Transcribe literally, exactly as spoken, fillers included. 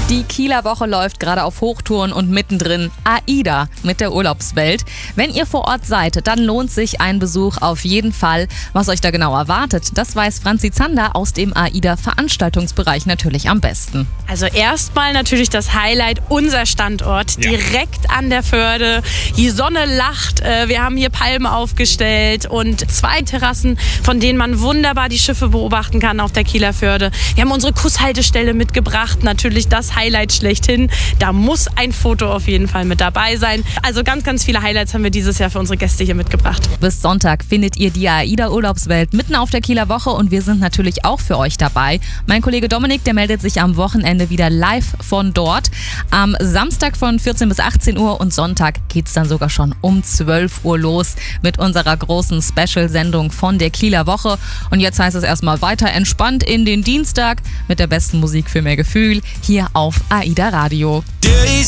Die Kieler Woche läuft gerade auf Hochtouren und mittendrin AIDA mit der Urlaubswelt. Wenn ihr vor Ort seid, dann lohnt sich ein Besuch auf jeden Fall. Was euch da genau erwartet, das weiß Franzi Zander aus dem AIDA-Veranstaltungsbereich natürlich am besten. Also erstmal natürlich das Highlight, unser Standort, ja. Direkt an der Förde. Die Sonne lacht, wir haben hier Palmen aufgestellt und zwei Terrassen, von denen man wunderbar die Schiffe beobachten kann auf der Kieler Förde. Wir haben unsere Kusshaltestelle mitgebracht, natürlich das Highlight schlechthin. Da muss ein Foto auf jeden Fall mit dabei sein. Also ganz, ganz viele Highlights haben wir dieses Jahr für unsere Gäste hier mitgebracht. Bis Sonntag findet ihr die AIDA-Urlaubswelt mitten auf der Kieler Woche und wir sind natürlich auch für euch dabei. Mein Kollege Dominik, der meldet sich am Wochenende wieder live von dort. Am Samstag von vierzehn bis achtzehn Uhr und Sonntag geht's dann sogar schon um zwölf Uhr los mit unserer großen Special-Sendung von der Kieler Woche. Und jetzt heißt es erstmal weiter entspannt in den Dienstag mit der besten Musik für mehr Gefühl hier auf AIDA Radio.